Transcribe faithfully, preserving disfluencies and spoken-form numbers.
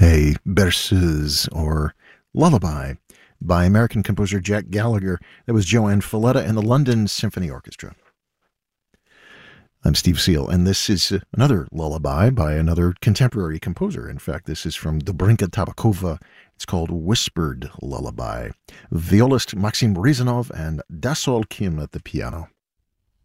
a berceuse or lullaby by American composer Jack Gallagher. That was Joanne Falletta and the London Symphony Orchestra. I'm Steve Seal, and this is another lullaby by another contemporary composer. In fact, this is from Dobrinka Tabakova. It's called Whispered Lullaby. Violist Maxim Rezanov and Dasol Kim at the piano.